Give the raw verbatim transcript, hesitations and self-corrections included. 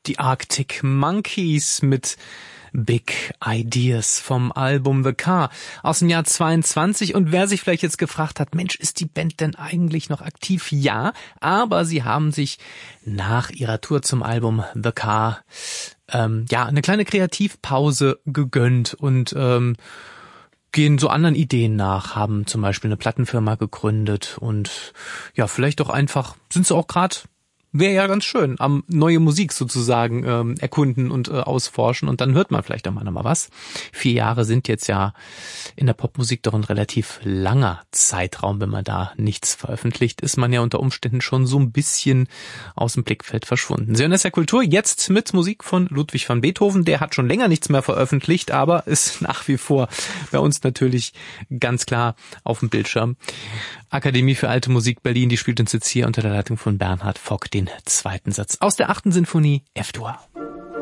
die Arctic Monkeys mit Big Ideas vom Album The Car aus dem Jahr zweiundzwanzig. Und wer sich vielleicht jetzt gefragt hat, Mensch, ist die Band denn eigentlich noch aktiv? Ja, aber sie haben sich nach ihrer Tour zum Album The Car ähm, ja eine kleine Kreativpause gegönnt und ähm, gehen so anderen Ideen nach, haben zum Beispiel eine Plattenfirma gegründet und ja, vielleicht auch einfach, sind sie auch gerade, wäre ja ganz schön, am neue Musik sozusagen ähm, erkunden und äh, ausforschen und dann hört man vielleicht auch mal noch mal was. Vier Jahre sind jetzt ja in der Popmusik doch ein relativ langer Zeitraum. Wenn man da nichts veröffentlicht, ist man ja unter Umständen schon so ein bisschen aus dem Blickfeld verschwunden. Sie hören das ja Kultur jetzt mit Musik von Ludwig van Beethoven. Der hat schon länger nichts mehr veröffentlicht, aber ist nach wie vor bei uns natürlich ganz klar auf dem Bildschirm. Akademie für Alte Musik Berlin, die spielt uns jetzt hier unter der Leitung von Bernhard Fock den zweiten Satz aus der achten Sinfonie F-Dur.